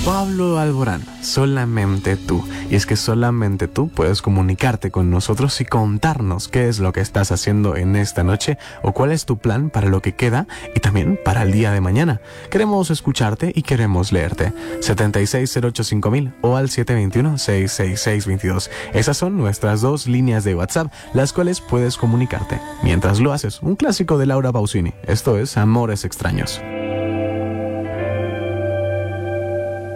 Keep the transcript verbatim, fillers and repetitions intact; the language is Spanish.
Pablo Alborán, solamente tú. Y es que solamente tú puedes comunicarte con nosotros y contarnos qué es lo que estás haciendo en esta noche o cuál es tu plan para lo que queda y también para el día de mañana. Queremos escucharte y queremos leerte. setenta y seis cero ocho cinco mil o al siete dos uno, seis seis seis dos dos. Esas son nuestras dos líneas de WhatsApp, las cuales puedes comunicarte. Mientras lo haces, un clásico de Laura Pausini. Esto es Amores Extraños.